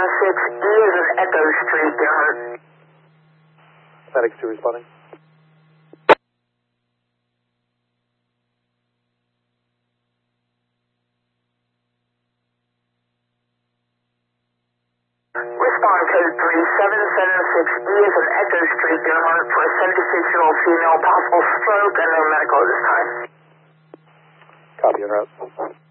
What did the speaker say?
3776, E is in Echo Street, Earhart. Medics 2 responding. Respond code 3776, E is in Echo Street, Earhart, for a 76-year-old female, possible stroke and no medical at this time. Copy, en route.